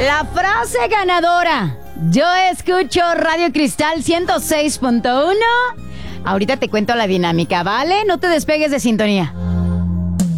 La frase ganadora. Yo escucho Radio Cristal 106.1. Ahorita te cuento la dinámica, ¿vale? No te despegues de sintonía.